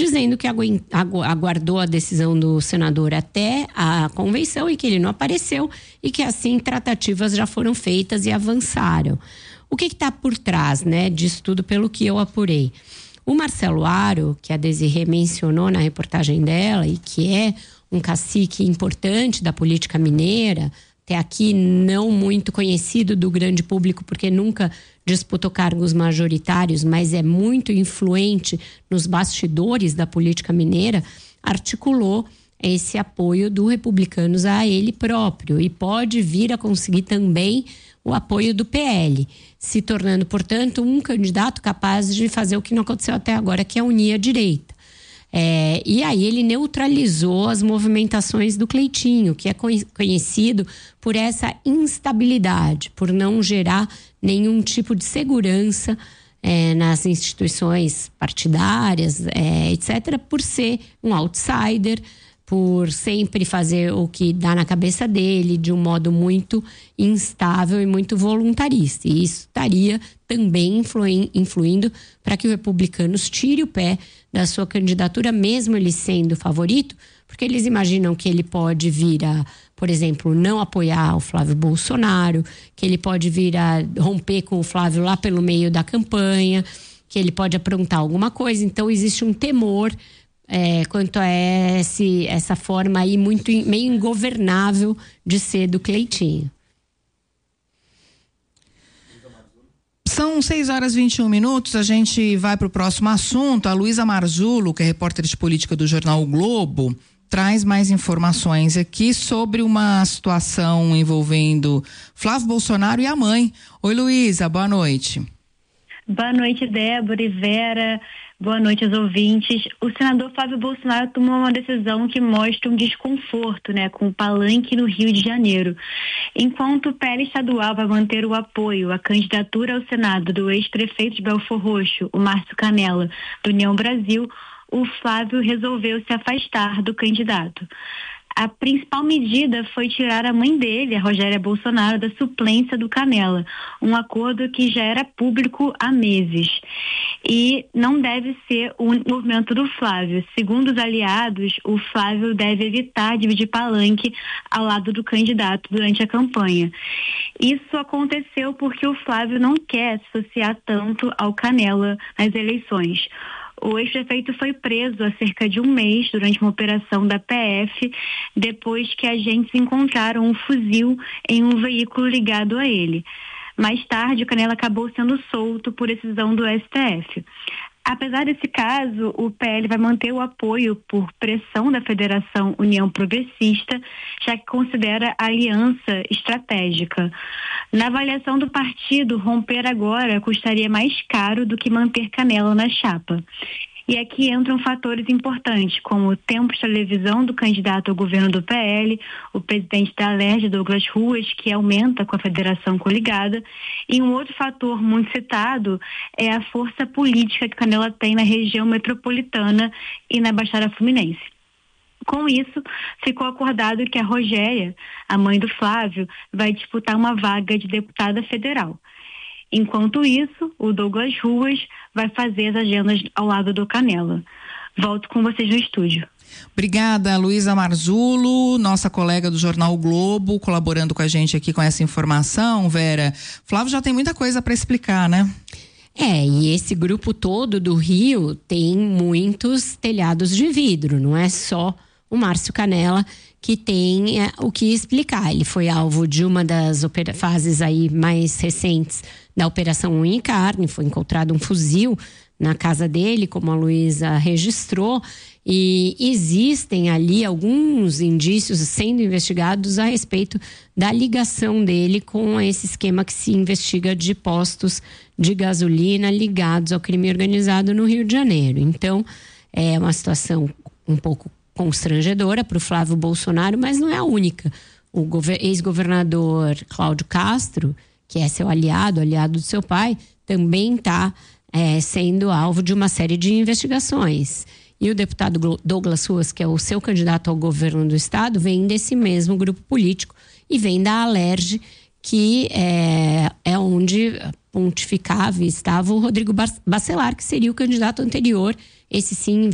dizendo que aguardou a decisão do senador até a convenção e que ele não apareceu e que assim tratativas já foram feitas e avançaram. O que está por trás, né, disso tudo, pelo que eu apurei? O Marcelo Aro, que a Desirê mencionou na reportagem dela e que é um cacique importante da política mineira, até aqui não muito conhecido do grande público porque nunca disputou cargos majoritários, mas é muito influente nos bastidores da política mineira, articulou esse apoio do Republicanos a ele próprio e pode vir a conseguir também o apoio do PL, se tornando, portanto, um candidato capaz de fazer o que não aconteceu até agora, que é unir a direita. E aí ele neutralizou as movimentações do Cleitinho, que é conhecido por essa instabilidade, por não gerar nenhum tipo de segurança nas instituições partidárias, etc., por ser um outsider, por sempre fazer o que dá na cabeça dele, de um modo muito instável e muito voluntarista. E isso estaria também influindo para que o Republicanos tire o pé da sua candidatura, mesmo ele sendo favorito, porque eles imaginam que ele pode vir a, por exemplo, não apoiar o Flávio Bolsonaro, que ele pode vir a romper com o Flávio lá pelo meio da campanha, que ele pode aprontar alguma coisa. Então existe um temor quanto a essa forma aí meio ingovernável de ser do Cleitinho. São 6h21, a gente vai para o próximo assunto. A Luísa Marzullo, que é repórter de política do jornal O Globo, traz mais informações aqui sobre uma situação envolvendo Flávio Bolsonaro e a mãe. Oi, Luísa, boa noite. Boa noite, Débora e Vera. Boa noite aos ouvintes. O senador Flávio Bolsonaro tomou uma decisão que mostra um desconforto, com o palanque no Rio de Janeiro. Enquanto o PL estadual vai manter o apoio à candidatura ao Senado do ex-prefeito de Belfor Roxo, o Márcio Canella, do União Brasil, o Flávio resolveu se afastar do candidato. A principal medida foi tirar a mãe dele, a Rogéria Bolsonaro, da suplência do Canella, um acordo que já era público há meses. E não deve ser o movimento do Flávio. Segundo os aliados, o Flávio deve evitar dividir palanque ao lado do candidato durante a campanha. Isso aconteceu porque o Flávio não quer se associar tanto ao Canella nas eleições. O ex-prefeito foi preso há cerca de um mês durante uma operação da PF, depois que agentes encontraram um fuzil em um veículo ligado a ele. Mais tarde, o Canella acabou sendo solto por decisão do STF. Apesar desse caso, o PL vai manter o apoio por pressão da Federação União Progressista, já que considera a aliança estratégica. Na avaliação do partido, romper agora custaria mais caro do que manter Canella na chapa. E aqui entram fatores importantes, como o tempo de televisão do candidato ao governo do PL, o presidente da Alerj, Douglas Ruas, que aumenta com a federação coligada. E um outro fator muito citado é a força política que Canella tem na região metropolitana e na Baixada Fluminense. Com isso, ficou acordado que a Rogéria, a mãe do Flávio, vai disputar uma vaga de deputada federal. Enquanto isso, o Douglas Ruas vai fazer as agendas ao lado do Canella. Volto com vocês no estúdio. Obrigada, Luísa Marzullo, nossa colega do jornal o Globo, colaborando com a gente aqui com essa informação. Vera, Flávio já tem muita coisa para explicar, né? E esse grupo todo do Rio tem muitos telhados de vidro, não é só o Márcio Canella que tem o que explicar. Ele foi alvo de uma das fases aí mais recentes da Operação Unha e Carne, foi encontrado um fuzil na casa dele, como a Luísa registrou, e existem ali alguns indícios sendo investigados a respeito da ligação dele com esse esquema que se investiga de postos de gasolina ligados ao crime organizado no Rio de Janeiro. Então, é uma situação um pouco constrangedora para o Flávio Bolsonaro, mas não é a única. O ex-governador Cláudio Castro, que é seu aliado do seu pai, também está sendo alvo de uma série de investigações. E o deputado Douglas Ruas, que é o seu candidato ao governo do estado, vem desse mesmo grupo político e vem da Alerj, que é onde pontificava e estava o Rodrigo Bacelar, que seria o candidato anterior, esse sim